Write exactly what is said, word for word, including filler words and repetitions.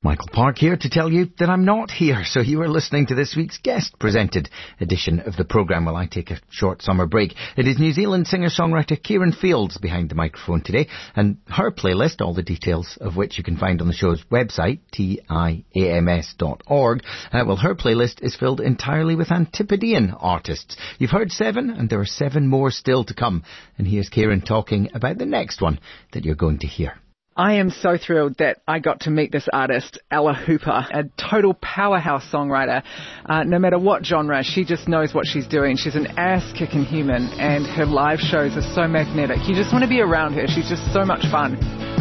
Michael Park here to tell you that I'm not here, so you are listening to this week's guest-presented edition of the programme while I take a short summer break. It is New Zealand singer-songwriter Kieran Fields behind the microphone today, and her playlist, all the details of which you can find on the show's website, tiams dot org, uh, well, her playlist is filled entirely with Antipodean artists. You've heard seven, and there are seven more still to come, and here's Kieran talking about the next one that you're going to hear. I am so thrilled that I got to meet this artist, Ella Hooper, a total powerhouse songwriter. Uh, no matter what genre, she just knows what she's doing. She's an ass-kicking human, and her live shows are so magnetic. You just want to be around her. She's just so much fun.